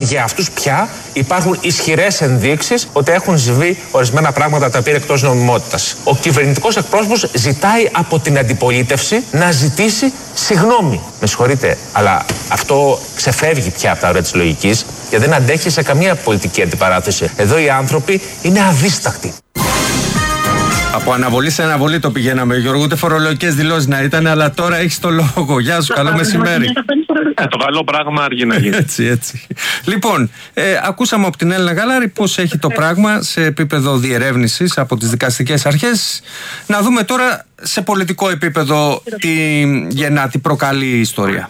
για αυτούς πια υπάρχουν ισχυρές ενδείξεις ότι έχουν συμβεί ορισμένα πράγματα τα οποία είναι εκτός νομιμότητας. Ο κυβερνητικός εκπρόσωπος ζητάει από την αντιπολίτευση να ζητήσει συγγνώμη. Με συγχωρείτε, αλλά αυτό ξεφεύγει πια από τα όρια της λογικής και δεν αντέχει σε καμία πολιτική αντιπαράθεση. Εδώ οι άνθρωποι είναι αδίστακτοι. Από αναβολή σε αναβολή το πηγαίναμε, Γιώργο. Ούτε φορολογικές δηλώσεις να ήταν, αλλά τώρα έχεις το λόγο. Γεια σου, καλό μεσημέρι. Το καλό πράγμα αργεί να γίνει. Έτσι. Λοιπόν, ακούσαμε από την Έλληνα Γαλάρη πώς έχει το πράγμα σε επίπεδο διερεύνησης από τις δικαστικές αρχές. Να δούμε τώρα σε πολιτικό επίπεδο τι γεννά, τι προκαλεί η ιστορία.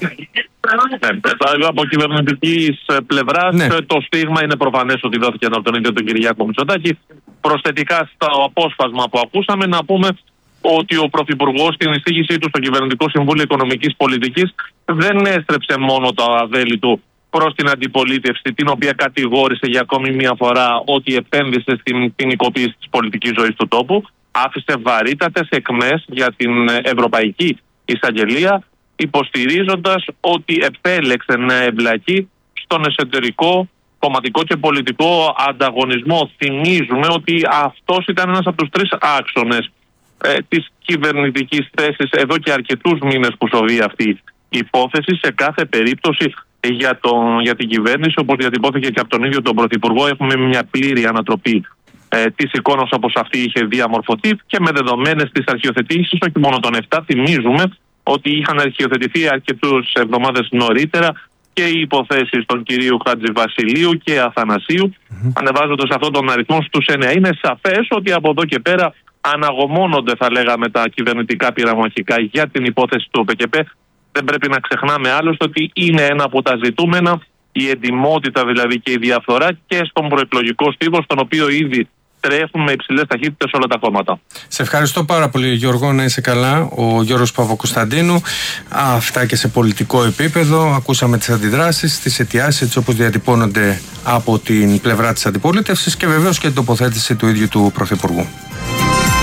Από κυβερνητικής πλευράς, το στίγμα είναι προφανές ότι δόθηκε από τον ίδιο τον Κυριάκο Μητσοτάκη. Προσθετικά στο απόσπασμα που ακούσαμε, να πούμε ότι ο Πρωθυπουργός στην εισήγησή του στο Κυβερνητικό Συμβούλιο Οικονομικής Πολιτικής δεν έστρεψε μόνο το αβέλι του προς την αντιπολίτευση, την οποία κατηγόρησε για ακόμη μία φορά ότι επένδυσε στην ποινικοποίηση της πολιτικής ζωής του τόπου. Άφησε βαρύτατες εκμές για την Ευρωπαϊκή Εισαγγελία, υποστηρίζοντας ότι επέλεξε να εμπλακεί στον εσωτερικό κομματικό και πολιτικό ανταγωνισμό. Θυμίζουμε ότι αυτός ήταν ένας από τους τρεις άξονες της κυβερνητικής θέσης εδώ και αρκετούς μήνες που σοβεί αυτή η υπόθεση. Σε κάθε περίπτωση για την κυβέρνηση, όπως διατυπώθηκε και από τον ίδιο τον Πρωθυπουργό, έχουμε μια πλήρη ανατροπή της εικόνας όπως αυτή είχε διαμορφωθεί και με δεδομένες τις αρχιοθετήσεις, όχι μόνο των 7, θυμίζουμε ότι είχαν αρχιοθετηθεί αρκετούς εβδομάδες νωρίτερα και οι υποθέσεις των κυρίου Χατζηβασιλείου και Αθανασίου, ανεβάζοντας αυτόν τον αριθμό στους 9. Είναι σαφές ότι από εδώ και πέρα αναγωμώνονται, θα λέγαμε, τα κυβερνητικά πειραμαχικά για την υπόθεση του ΟΠΚΠ. Δεν πρέπει να ξεχνάμε άλλωστε ότι είναι ένα από τα ζητούμενα, η εντιμότητα δηλαδή και η διαφθορά και στον προεκλογικό στίβο, στον οποίο ήδη τρέχουν με υψηλές ταχύτητες όλα τα κόμματα. Σε ευχαριστώ πάρα πολύ, Γιώργο, να είσαι καλά. Ο Γιώργος Παπακοσταντίνου. Αυτά και σε πολιτικό επίπεδο. Ακούσαμε τις αντιδράσεις, τις αιτιάσεις, έτσι όπως διατυπώνονται από την πλευρά της αντιπολίτευσης και βεβαίως και την τοποθέτηση του ίδιου του Πρωθυπουργού.